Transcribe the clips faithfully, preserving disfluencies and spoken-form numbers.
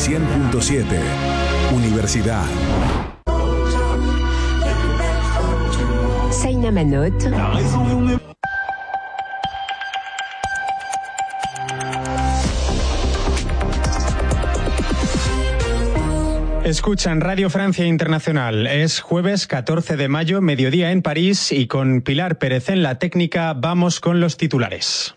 cien punto siete. Universidad. Saina Manot. Escuchan Radio Francia Internacional. Es jueves catorce de mayo, mediodía en París, y con Pilar Pérez en la técnica vamos con los titulares.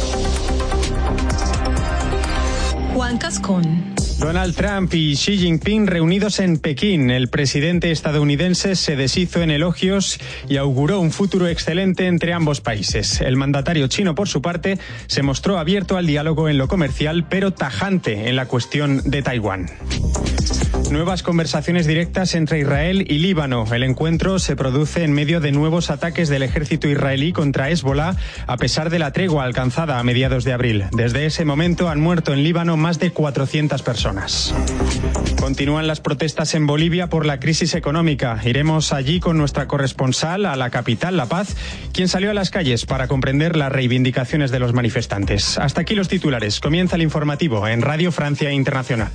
Juan Cascón. Donald Trump y Xi Jinping reunidos en Pekín. El presidente estadounidense se deshizo en elogios y auguró un futuro excelente entre ambos países. El mandatario chino, por su parte, se mostró abierto al diálogo en lo comercial, pero tajante en la cuestión de Taiwán. Nuevas conversaciones directas entre Israel y Líbano. El encuentro se produce en medio de nuevos ataques del ejército israelí contra Hezbollah, a pesar de la tregua alcanzada a mediados de abril. Desde ese momento han muerto en Líbano más de cuatrocientas personas. Continúan las protestas en Bolivia por la crisis económica. Iremos allí con nuestra corresponsal a la capital, La Paz, quien salió a las calles para comprender las reivindicaciones de los manifestantes. Hasta aquí los titulares. Comienza el informativo en Radio Francia Internacional.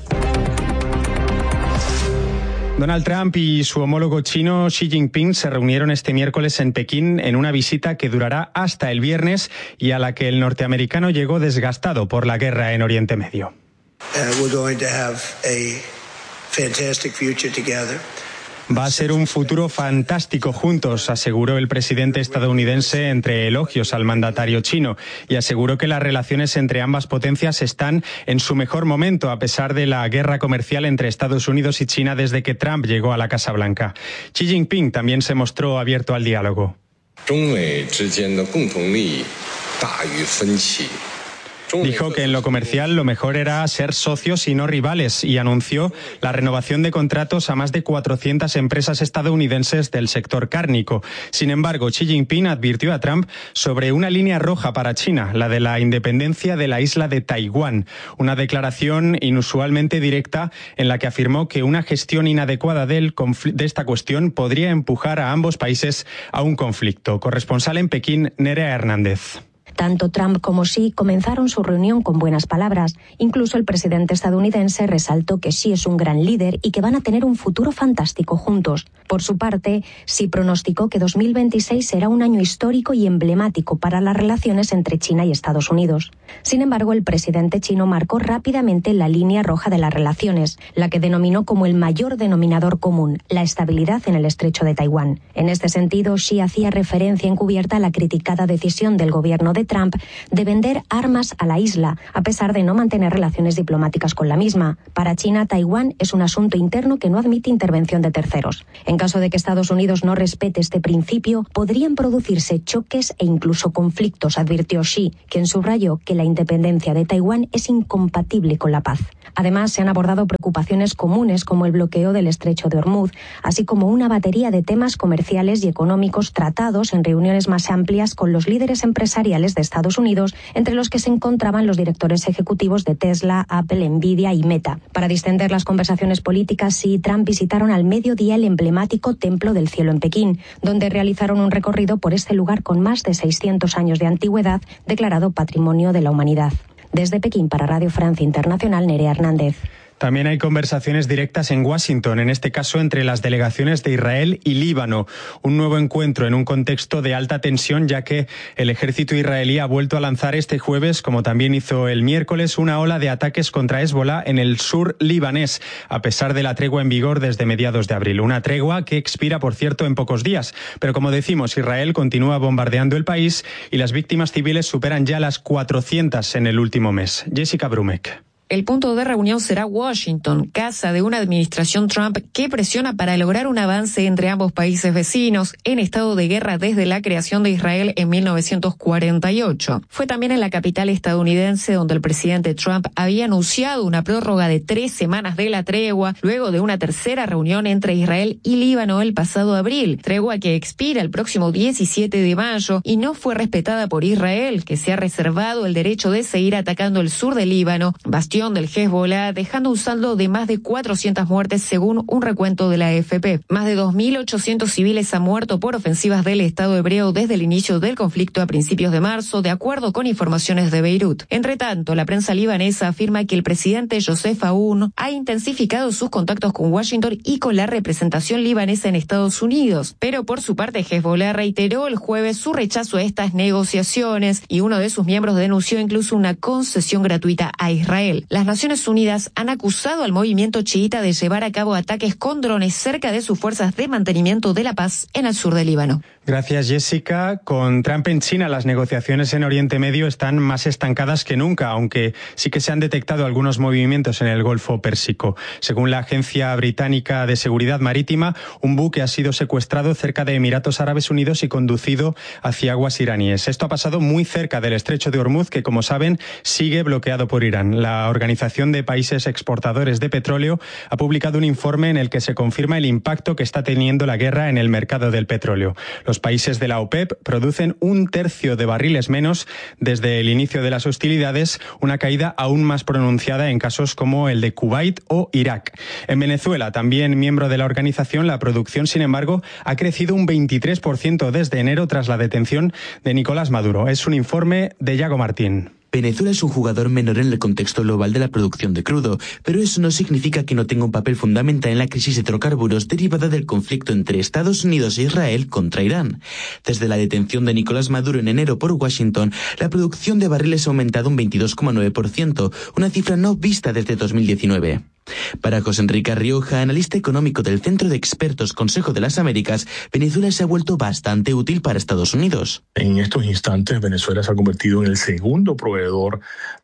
Donald Trump y su homólogo chino Xi Jinping se reunieron este miércoles en Pekín en una visita que durará hasta el viernes y a la que el norteamericano llegó desgastado por la guerra en Oriente Medio. Uh, we're going to have a fantastic future together. Va a ser un futuro fantástico juntos, aseguró el presidente estadounidense entre elogios al mandatario chino, y aseguró que las relaciones entre ambas potencias están en su mejor momento a pesar de la guerra comercial entre Estados Unidos y China desde que Trump llegó a la Casa Blanca. Xi Jinping también se mostró abierto al diálogo. Dijo que en lo comercial lo mejor era ser socios y no rivales, y anunció la renovación de contratos a más de cuatrocientas empresas estadounidenses del sector cárnico. Sin embargo, Xi Jinping advirtió a Trump sobre una línea roja para China, la de la independencia de la isla de Taiwán. Una declaración inusualmente directa en la que afirmó que una gestión inadecuada del confl- de esta cuestión podría empujar a ambos países a un conflicto. Corresponsal en Pekín, Nerea Hernández. Tanto Trump como Xi comenzaron su reunión con buenas palabras. Incluso el presidente estadounidense resaltó que Xi es un gran líder y que van a tener un futuro fantástico juntos. Por su parte, Xi pronosticó que dos mil veintiséis será un año histórico y emblemático para las relaciones entre China y Estados Unidos. Sin embargo, el presidente chino marcó rápidamente la línea roja de las relaciones, la que denominó como el mayor denominador común, la estabilidad en el estrecho de Taiwán. En este sentido, Xi hacía referencia encubierta a la criticada decisión del gobierno de Trump de vender armas a la isla, a pesar de no mantener relaciones diplomáticas con la misma. Para China, Taiwán es un asunto interno que no admite intervención de terceros. En caso de que Estados Unidos no respete este principio, podrían producirse choques e incluso conflictos, advirtió Xi, quien subrayó que la independencia de Taiwán es incompatible con la paz. Además, se han abordado preocupaciones comunes como el bloqueo del estrecho de Hormuz, así como una batería de temas comerciales y económicos tratados en reuniones más amplias con los líderes empresariales de Estados Unidos, entre los que se encontraban los directores ejecutivos de Tesla, Apple, Nvidia y Meta. Para distender las conversaciones políticas, Xi y Trump visitaron al mediodía el emblemático Templo del Cielo en Pekín, donde realizaron un recorrido por este lugar con más de seiscientos años de antigüedad, declarado Patrimonio de la Humanidad. Desde Pekín para Radio Francia Internacional, Nerea Hernández. También hay conversaciones directas en Washington, en este caso entre las delegaciones de Israel y Líbano. Un nuevo encuentro en un contexto de alta tensión, ya que el ejército israelí ha vuelto a lanzar este jueves, como también hizo el miércoles, una ola de ataques contra Hezbollah en el sur libanés, a pesar de la tregua en vigor desde mediados de abril. Una tregua que expira, por cierto, en pocos días. Pero como decimos, Israel continúa bombardeando el país y las víctimas civiles superan ya las cuatrocientas en el último mes. Jessica Brumek. El punto de reunión será Washington, casa de una administración Trump que presiona para lograr un avance entre ambos países vecinos en estado de guerra desde la creación de Israel en mil novecientos cuarenta y ocho. Fue también en la capital estadounidense donde el presidente Trump había anunciado una prórroga de tres semanas de la tregua, luego de una tercera reunión entre Israel y Líbano el pasado abril, tregua que expira el próximo diecisiete de mayo y no fue respetada por Israel, que se ha reservado el derecho de seguir atacando el sur del Líbano, bastión agresión del Hezbollah, dejando un saldo de más de cuatrocientas muertes según un recuento de la A F P. Más de dos mil ochocientos civiles han muerto por ofensivas del Estado hebreo desde el inicio del conflicto a principios de marzo, de acuerdo con informaciones de Beirut. Entre tanto, la prensa libanesa afirma que el presidente Joseph Aoun ha intensificado sus contactos con Washington y con la representación libanesa en Estados Unidos. Pero por su parte, Hezbollah reiteró el jueves su rechazo a estas negociaciones y uno de sus miembros denunció incluso una concesión gratuita a Israel. Las Naciones Unidas han acusado al movimiento chiita de llevar a cabo ataques con drones cerca de sus fuerzas de mantenimiento de la paz en el sur del Líbano. Gracias, Jessica. Con Trump en China, las negociaciones en Oriente Medio están más estancadas que nunca, aunque sí que se han detectado algunos movimientos en el Golfo Pérsico. Según la Agencia Británica de Seguridad Marítima, un buque ha sido secuestrado cerca de Emiratos Árabes Unidos y conducido hacia aguas iraníes. Esto ha pasado muy cerca del estrecho de Hormuz, que, como saben, sigue bloqueado por Irán. La Organización de Países Exportadores de Petróleo ha publicado un informe en el que se confirma el impacto que está teniendo la guerra en el mercado del petróleo. Los países de la OPEP producen un tercio de barriles menos desde el inicio de las hostilidades, una caída aún más pronunciada en casos como el de Kuwait o Irak. En Venezuela, también miembro de la organización, la producción, sin embargo, ha crecido un veintitrés por ciento desde enero tras la detención de Nicolás Maduro. Es un informe de Yago Martín. Venezuela es un jugador menor en el contexto global de la producción de crudo, pero eso no significa que no tenga un papel fundamental en la crisis de hidrocarburos derivada del conflicto entre Estados Unidos e Israel contra Irán. Desde la detención de Nicolás Maduro en enero por Washington, la producción de barriles ha aumentado un veintidós coma nueve por ciento, una cifra no vista desde dos mil diecinueve. Para José Enrique Rioja, analista económico del Centro de Expertos Consejo de las Américas, Venezuela se ha vuelto bastante útil para Estados Unidos. En estos instantes, Venezuela se ha convertido en el segundo proveedor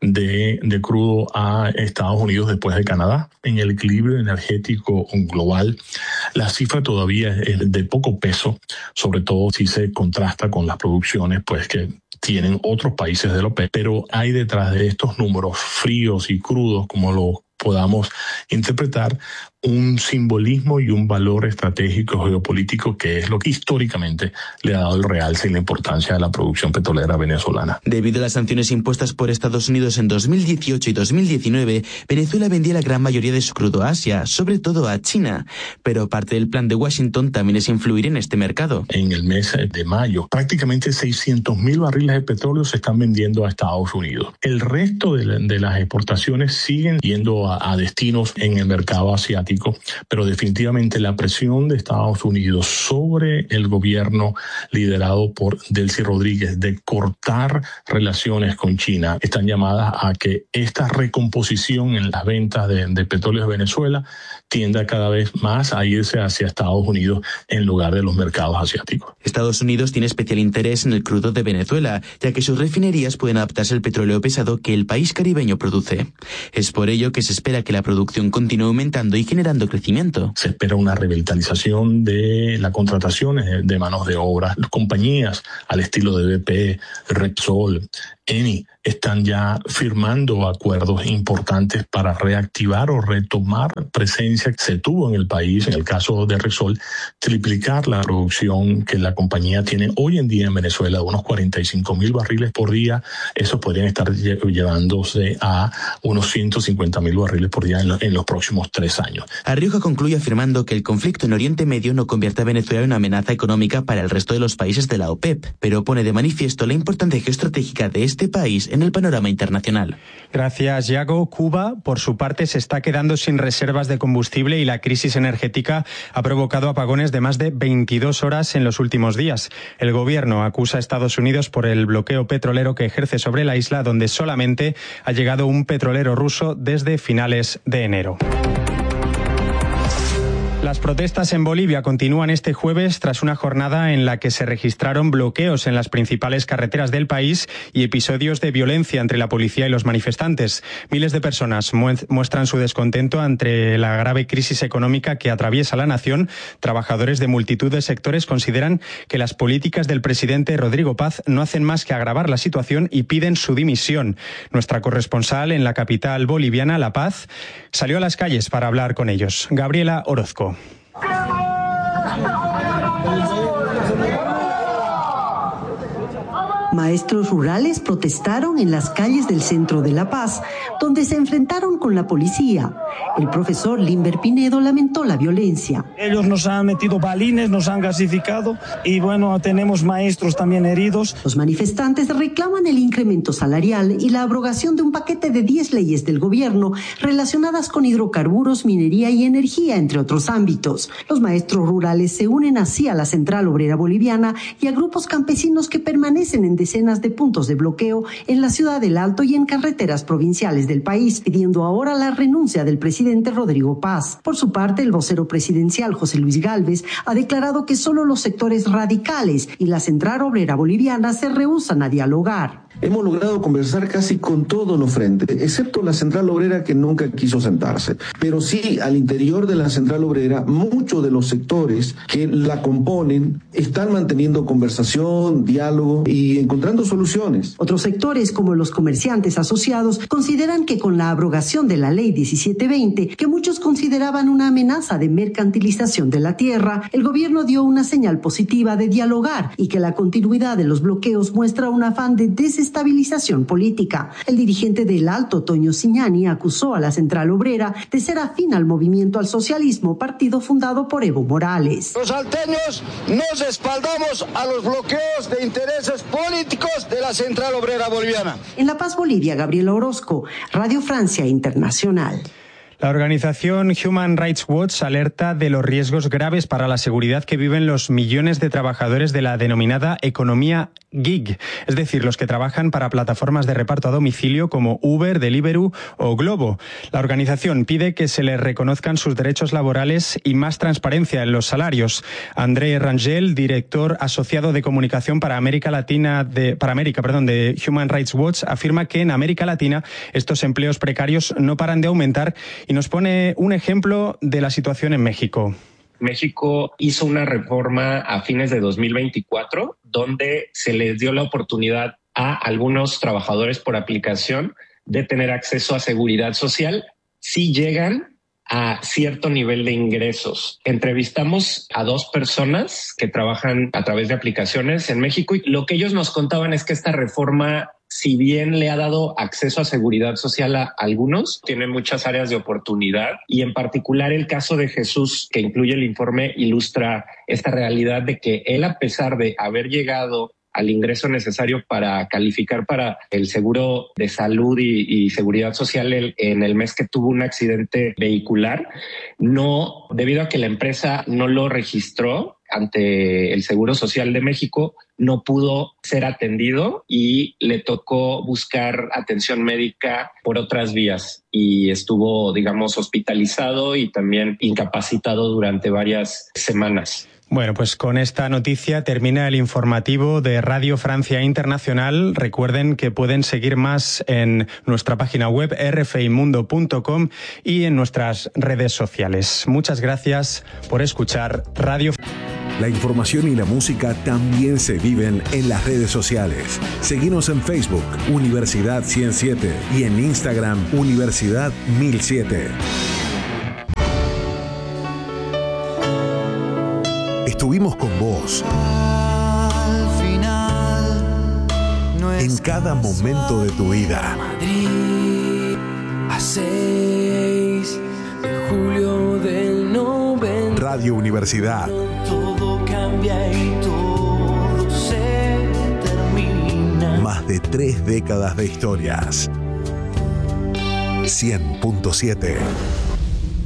de, de crudo a Estados Unidos después de Canadá. En el equilibrio energético global, la cifra todavía es de poco peso, sobre todo si se contrasta con las producciones pues que tienen otros países de la OPEP, pero hay detrás de estos números fríos y crudos, como lo podamos interpretar, un simbolismo y un valor estratégico geopolítico que es lo que históricamente le ha dado el realce y la importancia de la producción petrolera venezolana. Debido a las sanciones impuestas por Estados Unidos en dos mil dieciocho y dos mil diecinueve, Venezuela vendía la gran mayoría de su crudo a Asia, sobre todo a China, pero parte del plan de Washington también es influir en este mercado. En el mes de mayo, prácticamente seiscientos mil barriles de petróleo se están vendiendo a Estados Unidos. El resto de, la, de las exportaciones siguen yendo a, a destinos en el mercado asiático, pero definitivamente la presión de Estados Unidos sobre el gobierno liderado por Delcy Rodríguez de cortar relaciones con China están llamadas a que esta recomposición en las ventas de, de petróleo de Venezuela tienda cada vez más a irse hacia Estados Unidos en lugar de los mercados asiáticos. Estados Unidos tiene especial interés en el crudo de Venezuela, ya que sus refinerías pueden adaptarse al petróleo pesado que el país caribeño produce. Es por ello que se espera que la producción continúe aumentando y generando crecimiento. Se espera una revitalización de la contratación de manos de obra. Las compañías al estilo de B P, Repsol, Eni están ya firmando acuerdos importantes para reactivar o retomar presencia que se tuvo en el país. En el caso de Repsol, triplicar la producción que la compañía tiene hoy en día en Venezuela, de unos cuarenta y cinco mil barriles por día. Eso podrían estar llevándose a unos ciento cincuenta mil barriles por día en, lo, en los próximos tres años. Arrioja concluye afirmando que el conflicto en Oriente Medio no convierte a Venezuela en una amenaza económica para el resto de los países de la OPEP, pero pone de manifiesto la importancia geoestratégica de este país en el panorama internacional. Gracias, Yago. Cuba, por su parte, se está quedando sin reservas de combustible y la crisis energética ha provocado apagones de más de veintidós horas en los últimos días. El gobierno acusa a Estados Unidos por el bloqueo petrolero que ejerce sobre la isla, donde solamente ha llegado un petrolero ruso desde finales de enero. Las protestas en Bolivia continúan este jueves tras una jornada en la que se registraron bloqueos en las principales carreteras del país y episodios de violencia entre la policía y los manifestantes. Miles de personas muestran su descontento ante la grave crisis económica que atraviesa la nación. Trabajadores de multitud de sectores consideran que las políticas del presidente Rodrigo Paz no hacen más que agravar la situación y piden su dimisión. Nuestra corresponsal en la capital boliviana, La Paz, salió a las calles para hablar con ellos. Gabriela Orozco. Maestros rurales protestaron en las calles del centro de La Paz, donde se enfrentaron con la policía. El profesor Limber Pinedo lamentó la violencia. Ellos nos han metido balines, nos han gasificado y bueno, tenemos maestros también heridos. Los manifestantes reclaman el incremento salarial y la abrogación de un paquete de diez leyes del gobierno relacionadas con hidrocarburos, minería y energía, entre otros ámbitos. Los maestros rurales se unen así a la Central Obrera Boliviana y a grupos campesinos que permanecen en decenas de puntos de bloqueo en la ciudad del Alto y en carreteras provinciales del país, pidiendo ahora la renuncia del presidente Rodrigo Paz. Por su parte, el vocero presidencial José Luis Gálvez ha declarado que solo los sectores radicales y la Central Obrera Boliviana se rehúsan a dialogar. Hemos logrado conversar casi con todos los frentes, excepto la Central Obrera, que nunca quiso sentarse. Pero sí, al interior de la Central Obrera, muchos de los sectores que la componen están manteniendo conversación, diálogo y encontrando soluciones. Otros sectores, como los comerciantes asociados, consideran que con la abrogación de la Ley diecisiete veinte, que muchos consideraban una amenaza de mercantilización de la tierra, el gobierno dio una señal positiva de dialogar y que la continuidad de los bloqueos muestra un afán de desestabilización estabilización política. El dirigente del Alto, Toño Siñani, acusó a la Central Obrera de ser afín al movimiento al socialismo, partido fundado por Evo Morales. Los salteños nos respaldamos a los bloqueos de intereses políticos de la Central Obrera Boliviana. En La Paz, Bolivia, Gabriela Orozco, Radio Francia Internacional. La organización Human Rights Watch alerta de los riesgos graves para la seguridad que viven los millones de trabajadores de la denominada economía gig, es decir, los que trabajan para plataformas de reparto a domicilio como Uber, Deliveroo o Globo. La organización pide que se les reconozcan sus derechos laborales y más transparencia en los salarios. André Rangel, director asociado de comunicación para América Latina de, para América, perdón, de Human Rights Watch, afirma que en América Latina estos empleos precarios no paran de aumentar y nos pone un ejemplo de la situación en México. México hizo una reforma a fines de dos mil veinticuatro donde se les dio la oportunidad a algunos trabajadores por aplicación de tener acceso a seguridad social si llegan a cierto nivel de ingresos. Entrevistamos a dos personas que trabajan a través de aplicaciones en México y lo que ellos nos contaban es que esta reforma, si bien le ha dado acceso a seguridad social a algunos, tiene muchas áreas de oportunidad y en particular el caso de Jesús, que incluye el informe, ilustra esta realidad de que él, a pesar de haber llegado al ingreso necesario para calificar para el seguro de salud y, y seguridad social el, en el mes que tuvo un accidente vehicular, no, debido a que la empresa no lo registró ante el Seguro Social de México, no pudo ser atendido y le tocó buscar atención médica por otras vías y estuvo, digamos, hospitalizado y también incapacitado durante varias semanas. Bueno, pues con esta noticia termina el informativo de Radio Francia Internacional. Recuerden que pueden seguir más en nuestra página web r f i mundo punto com y en nuestras redes sociales. Muchas gracias por escuchar Radio. La información y la música también se viven en las redes sociales. Seguinos en Facebook, Universidad ciento siete, y en Instagram, Universidad mil siete. Estuvimos con vos al final, en cada momento de tu vida. Madrid, a seis de julio del noventa. Radio Universidad. Todo cambia y todo se termina. Más de tres décadas de historias. cien punto siete.